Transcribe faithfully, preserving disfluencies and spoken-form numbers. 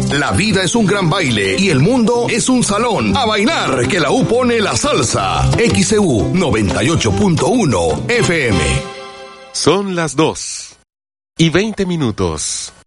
La vida es un gran baile y el mundo es un salón. A bailar, que la U pone la salsa. X E U noventa y ocho punto uno F M. Son las dos y veinte minutos.